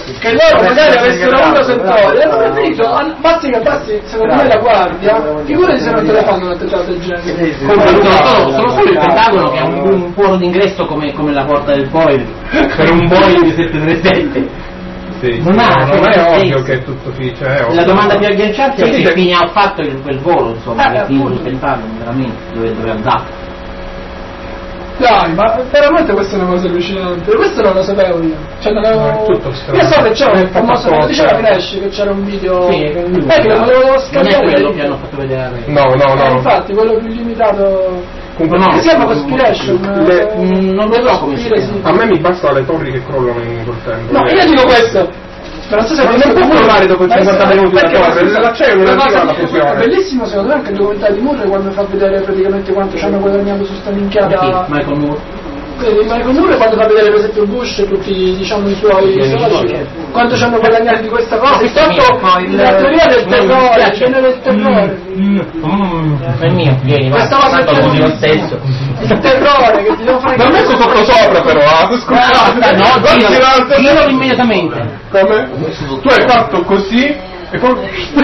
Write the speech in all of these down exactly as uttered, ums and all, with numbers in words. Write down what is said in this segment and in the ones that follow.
che loro magari avessero avuto sensori, hanno preferito, basti che abbassi secondo me la guardia, figurati se non te la fanno un attentato del genere. Solo, solo, solo il Pentagono che ha un, un puolo d'ingresso come, come la porta del Boeing, per un Boeing sette tre sette. Sì, non, sì, ha, non è ovvio che è tutto fice, è ovvio. La domanda più agghiacciante sì, è che fine ha fatto il, quel volo, insomma, eh, che il Pentagono veramente dove, dove è andato. Dai, ma veramente questa è una cosa allucinante, questo non lo sapevo io. Cioè non avevo. Io so che c'era un famoso, come diceva Flash, che c'era un video. Sì, eh, che lo volevo scaricare. Non è quello che hanno fatto vedere. No, no, no. Eh, infatti, quello più limitato. Comunque No, si chiama Conspiration. Le, mm, non lo so come si chiama. A me mi basta le torri che crollano in quel tempo. No, io dico questo. Ma non so se non può crollare dopo cinquanta minuti la torre, l'acciaio non arriva alla fusione. È bellissimo secondo me anche il documentario di Moore quando fa vedere praticamente quanto ci hanno guadagnato su sta minchiata. Michael Moore. Michael Moore quando fa vedere per esempio Bush e tutti diciamo i suoi soci quanto ci hanno guadagnato di questa cosa, intanto la teoria del terrore, la scena del terrore è mio, vieni, questa cosa lo stesso, il terrore che ti devo fare. l'ho messo sotto sopra però, ah, scusate, no, tiro immediatamente. Come? Tu hai fatto così e poi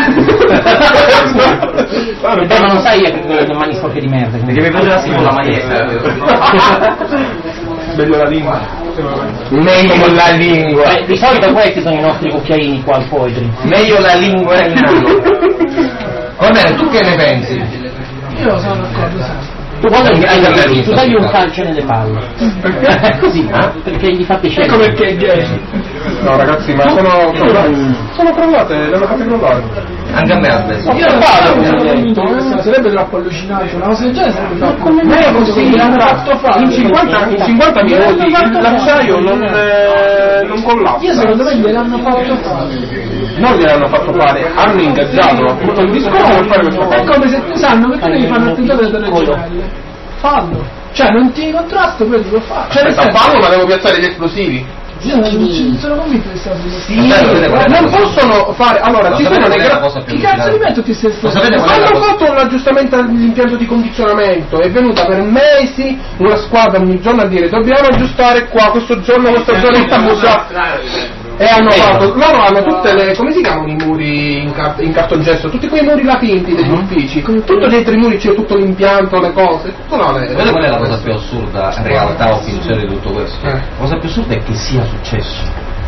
ma non sai che le mani sporche di merda perché mi prende la con la maglietta. meglio la lingua meglio la lingua eh, di solito questi sono i nostri cucchiaini qua al Poetry, meglio la lingua e il naso. Va bene, tu che ne pensi? Io sono d'accordo. Tu quando gli hai tu dagli un calcio nelle palle perché? Così, no? Perché gli fa piacere. Ecco perché è gay. No ragazzi, ma sono sono crollate, le hanno fatte crollare. Anche a me adesso. Io non vado, sarebbe troppo allucinante, una cosa del genere sarebbe troppo. Come me così l'hanno fatto fare? In cinquanta minuti l'acciaio non eh, non collassa. Io secondo me gliel'hanno fatto fare. Non gliel'hanno fatto fare, hanno ingaggiato appunto il discorso per fare questo È come se tu sanno che tu devi fare l'attentato delle torri gemelle. Fallo. Cioè non ti contrasto, poi devo fare. Cioè sta fallo, ma devo piazzare gli esplosivi. Io non ci sono convinto di stare sì, non possono fare. Allora, ci sono dei gra- chi cazzo li metto tutti questi esplosivi? Hanno fatto un aggiustamento all'impianto di condizionamento, è venuta per mesi una squadra ogni giorno a dire dobbiamo aggiustare qua, questo giorno questa zonetta busa. E hanno fatto, loro hanno tutte le, come si chiamano i muri in, car- in cartongesso, tutti quei muri là finti degli uffici, tutto dietro i muri c'è tutto l'impianto, le cose, tutto là. Vedete qual è la cosa più assurda, realtà o finzione di tutto questo? Eh. La cosa più assurda è che sia successo.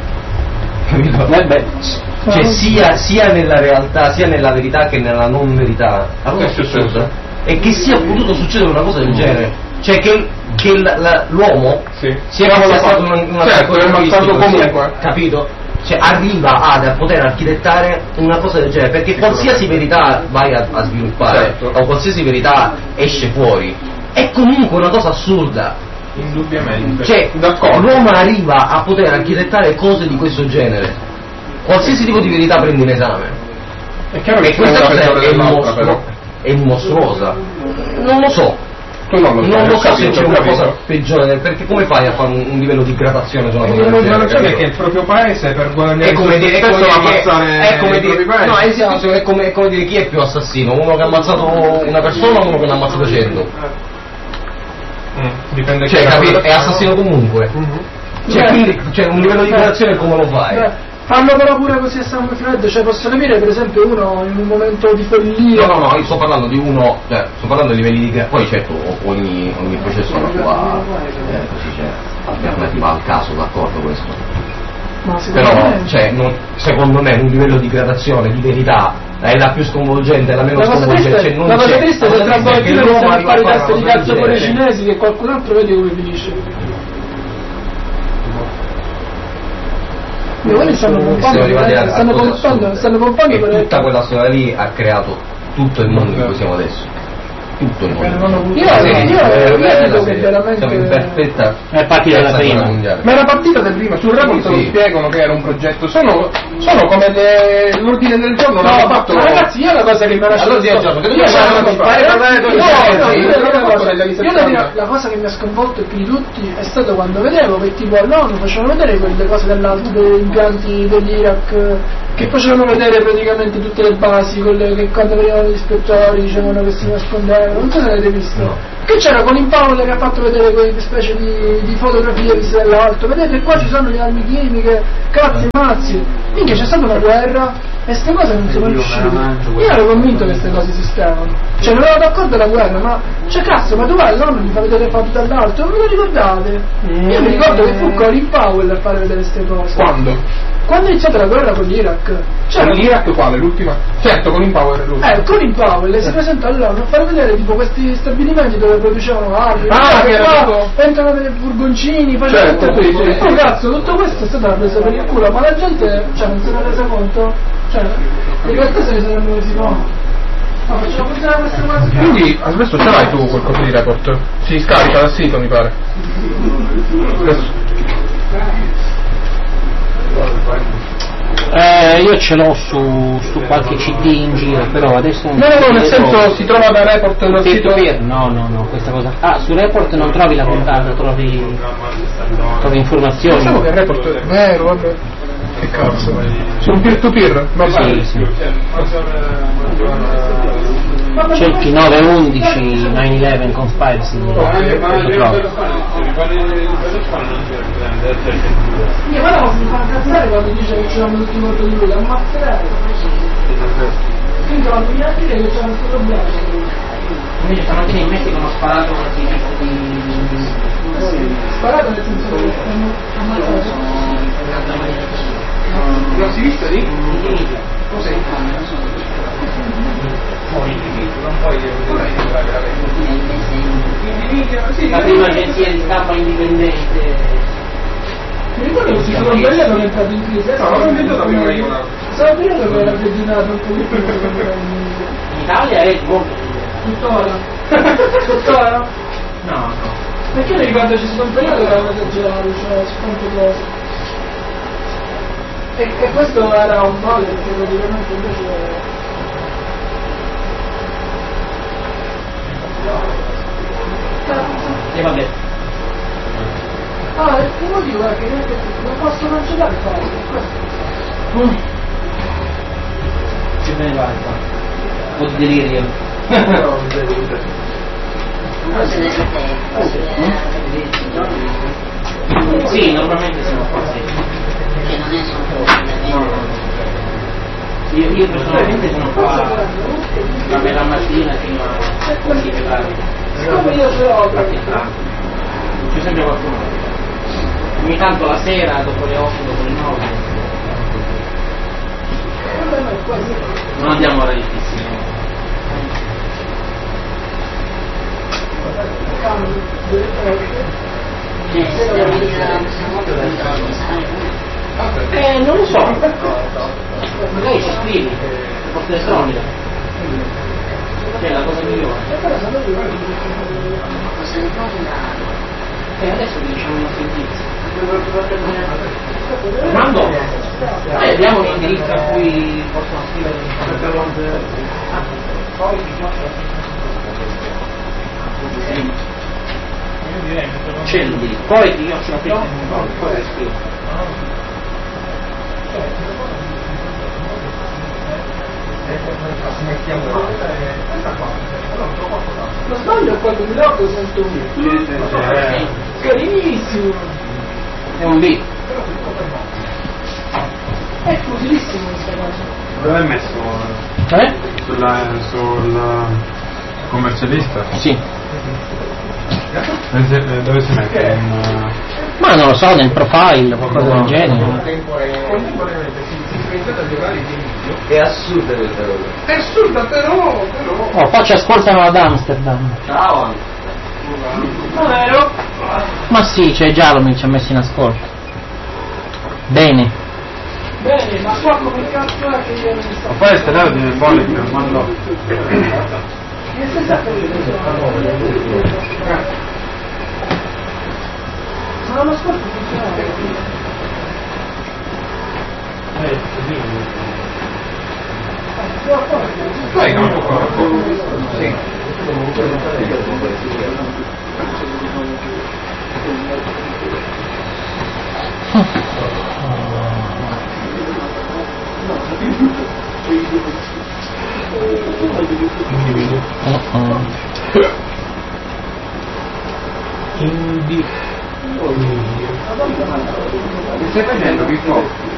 Capito? Eh beh. Cioè sia, sia nella realtà, sia nella verità che nella non verità. La cosa più assurda è che sia potuto succedere una cosa del genere. Cioè che, che la, la, l'uomo sì. sia stato una, una certo, è ammazzato comunque, capito? Cioè arriva ad, a poter architettare una cosa del genere, perché qualsiasi verità vai a, a sviluppare, certo, o qualsiasi verità esce fuori, è comunque una cosa assurda. Indubbiamente. Cioè, l'uomo arriva a poter architettare cose di questo genere. Qualsiasi tipo di verità prendi in esame. È chiaro che che questa cosa è, è, mostro, è mostruosa. Non lo so. Tu non lo, non lo so capito, se c'è una cosa peggiore, perché come fai a fare un, un livello di gradazione su una cosa del genere? Perché il proprio paese per guadagnare è come dire, è come dire, è come dire, no, è, esatto, è, come, è come dire chi è più assassino, uno che ha ammazzato una persona o uno che ne ha ammazzato cento? Mm, dipende, cioè capito, è assassino comunque. Mm-hmm. Cioè, quindi cioè, un livello di gradazione come lo fai? Beh. Fanno però pure così a sangue freddo, cioè posso capire per esempio uno in un momento di follia. No, no, no, io sto parlando di uno, cioè sto parlando di livelli di poi certo ogni, ogni processo ha la sua eh, così c'è alternativa al caso, d'accordo questo. Ma però cioè, non, secondo me un livello di gradazione, di verità è la più sconvolgente, è la meno la sconvolgente. Cioè, non la cosa triste è che tra poco più non sanno fare teste di cazzo con i cinesi che qualcun altro vedi come finisce. Quelli stanno pompando, stanno pompando, stanno pompando per tutta quella storia lì ha creato tutto il mondo in cui siamo adesso. Tutto il mondo. Io io dico che veramente siamo in perfetta è partita dalla prima. Ma era partita da prima, sul report sì, lo sì. spiegano che era un progetto. Sono, sono come le, l'ordine del giorno, no, l'hanno fatto. Ma ragazzi, io la cosa che mi ha lasciato allora, giorno, che la cosa che mi ha sconvolto più di tutti è stato quando vedevo che tipo all'ONU facevano vedere quelle cose dell'alto degli impianti dell'Iraq, che facevano vedere praticamente tutte le basi, quelle che quando venivano gli ispettori dicevano che si nascondevano, non so se l'avete visto. No. Che c'era Colin Powell che ha fatto vedere quelle specie di, di fotografie viste dall'alto, vedete qua ci sono le armi chimiche, cazzi e mazzi, minchia c'è stata una guerra e queste cose non sono riuscite. Io ero convinto che queste cose esistevano, cioè non ero d'accordo alla guerra, ma cioè cazzo, ma dov'è l'ONU mi fa vedere foto dall'alto, non ve lo ricordate? Io mi ricordo che fu Colin Powell a fare vedere queste cose. Quando? Quando è iniziata la guerra con l'Iraq? C'era l'Iraq quale? L'ultima? Certo, Colin Powell è l'ultima. Eh, Colin Powell si presenta all'ONU a far vedere tipo questi stabilimenti dove producevano armi. Ah, che era qua, entrano dei furgoncini, facevano certo, tutto questo. sì, E poi cazzo, tutto questo è stata una presa per il culo, ma la gente cioè, non se ne è resa conto. Cioè, in realtà se ne saranno resi conto. Ma facciamo pensare a queste cose. Quindi adesso ce l'hai tu quel coso di report? Si scarica dal sito mi pare. Adesso. Eh, io ce l'ho su, su qualche C D in giro, però adesso non No, no, no, nel senso si trova da report dal sito. Peer, no, no, no, questa cosa. Ah, su report non trovi la puntata, trovi, trovi informazioni. Pensavo che il report è vero, vabbè. Che cazzo. Sul peer to peer? Ma sì, sì. Cerchi nove undici nine eleven conspiracy, lo trovi. Io guarda come mi fa incazzare quando dice che c'erano tutti morti di lui, ammazzerai. Quindi quando mi ha dire che c'era questo problema. Invece stamattina in Messico hanno sparato questi di... Sparato nel senso che hanno ammazzato. Non si vista lì? Cos'è? Non puoi la prima agenzia di stampa indipendente. Mi ricordo che si sono sbagliato che è entrato in crisi. No, non vedo la prima io. Stavo vedendo che era peggiorato un po' di più. In Italia è molto tuttora. Tuttora? No, no. Perché io mi ricordo ci sono sbagliato che era esagerato, cioè su tante cose. E, e questo era un male perché praticamente invece e vabbè. ah, il motivo è che non posso cancellare il file, questo. Mm. Che bene vai qua. Un po' di delirio. Sì, normalmente siamo qua sì. Che non è solo io, io personalmente sono qua da metà mattina fino a quindici tardi. Siccome io ce l'ho c'è sempre qualcuno. Ogni tanto la sera, dopo le otto, dopo le nove. Non andiamo a ripetissimo. Eh, non lo so. Magari ci scrivi, posta elettronica. Che è la cosa migliore. E adesso vi diciamo i nostri indirizzi. Mando? Eh, abbiamo un indirizzo a cui possono scrivere. C'è l'indirizzo. Poi io ce l'ho prima, poi scrivo. lo sbaglio quando mi loggo sento un carinissimo, È un B. è esclusivissimo questa cosa. Dove l'hai messo? Eh? Sulla, sul commercialista? Sì. Dove si, dove si mette? In, Ma non lo so, nel profile, qualcosa del genere. È assurda questa cosa. È assurda però, però. Oh, poi ci ascoltano ad Amsterdam. Ciao. Non vero? Ma sì, c'è Gialomir ci ha messo in ascolto. Bene. Bene, ma qua come cazzo è che io non mi sto? ma poi il stellare di bolli che mando. Che stai sapendo? Ma l'anno scorso funzionava. Prego, un po' sì. Uh-uh. Indie. Che stai facendo, Pippo?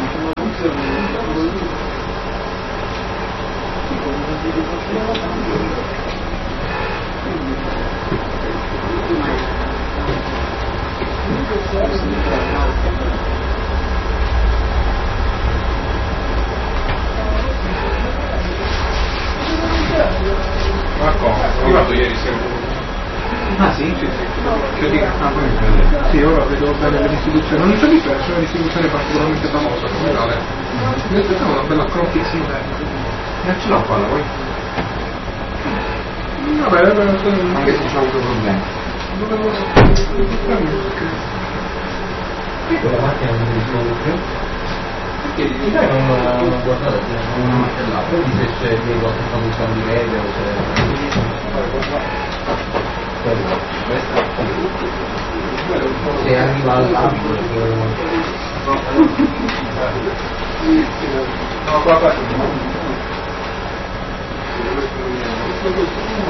Marco, io vado ieri sera. Ah sì? Sì, sì. Cioè di ah, poi mi vede. Sì, ora vedo bene l'istituzione. Non c'è visto, è una istituzione particolarmente famosa, come tale. Mi aspettavo una bella crocchia inverno. Non ce l'ho qua, la vuoi? Vabbè, non so. Anche se c'ho avuto problemi. Dovevo. Quella macchina non mi risolve. Perché di dai non guardate una martellata, vedi se c'è dei qualche funzione di rete o se. Se arriva all'altro no, qua qua